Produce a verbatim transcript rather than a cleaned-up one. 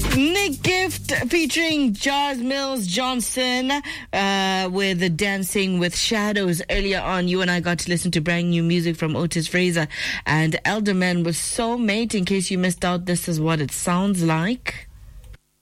Nick Gift featuring Jazz Mills Johnson uh, with Dancing with Shadows. Earlier on, you and I got to listen to brand new music from Otis Fraser and Elderman with Soulmate. In case you missed out, this is what it sounds like.